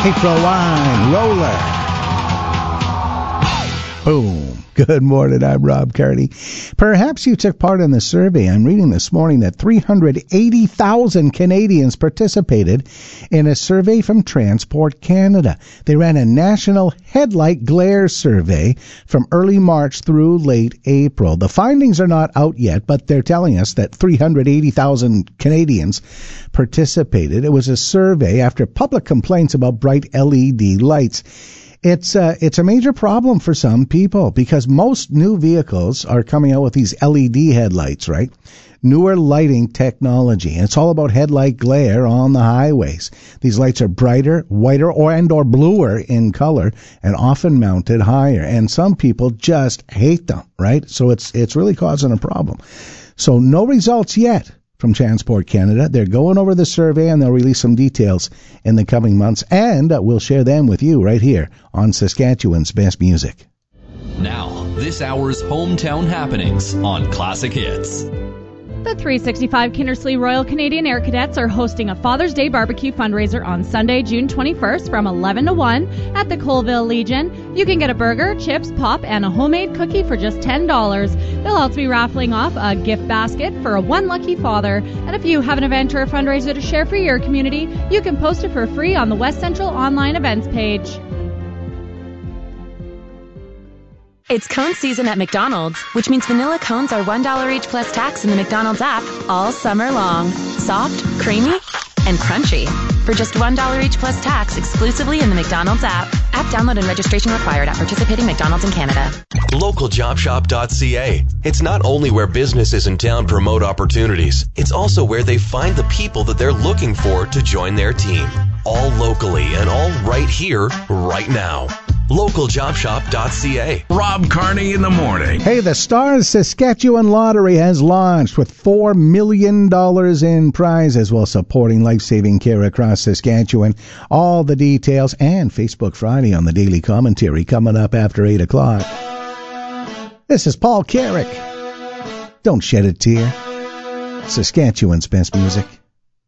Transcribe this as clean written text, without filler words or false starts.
April Wine Roller. Boom. Good morning, I'm Rob Carney. Perhaps you took part in the survey. I'm reading this morning that 380,000 Canadians participated in a survey from Transport Canada. They ran a national headlight glare survey from early March through late April. The findings are not out yet, but they're telling us that 380,000 Canadians participated. It was a survey after public complaints about bright LED lights. It's a major problem for some people because most new vehicles are coming out with these LED headlights, right? Newer lighting technology. And it's all about headlight glare on the highways. These lights are brighter, whiter, or bluer in color and often mounted higher. And some people just hate them, right? So it's really causing a problem. So no results yet from Transport Canada. They're going over the survey and they'll release some details in the coming months, and we'll share them with you right here on Saskatchewan's Best Music. Now, this hour's hometown happenings on Classic Hits. The 365 Kindersley Royal Canadian Air Cadets are hosting a Father's Day barbecue fundraiser on Sunday, June 21st from 11 to 1 at the Colville Legion. You can get a burger, chips, pop, and a homemade cookie for just $10. They'll also be raffling off a gift basket for a one lucky father. And if you have an event or a fundraiser to share for your community, you can post it for free on the West Central online events page. It's cone season at McDonald's, which means vanilla cones are $1 each plus tax in the McDonald's app all summer long. Soft, creamy, and crunchy. For just $1 each plus tax exclusively in the McDonald's app. App download and registration required at participating McDonald's in Canada. LocalJobShop.ca. It's not only where businesses in town promote opportunities, it's also where they find the people that they're looking for to join their team. All locally and all right here, right now. LocalJobShop.ca. Rob Carney in the morning. Hey, the Stars Saskatchewan Lottery has launched with $4 million in prizes while supporting life-saving care across Saskatchewan. All the details and Facebook Friday on the Daily Commentary coming up after 8 o'clock. This is Paul Carrick. Don't shed a tear. Saskatchewan's Best Music.